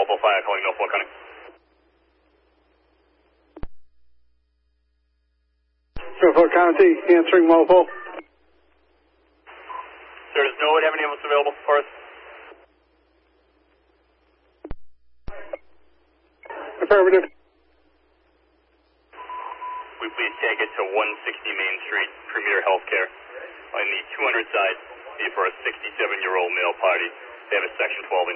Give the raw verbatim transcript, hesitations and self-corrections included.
Mobile Fire calling Norfolk County. Norfolk County, answering mobile. Sir, does Norwood have any of us available for us? Affirmative. We please take it to one sixty Main Street, Premier Healthcare. On the two hundred side, be for a sixty-seven-year-old male party. They have a Section twelve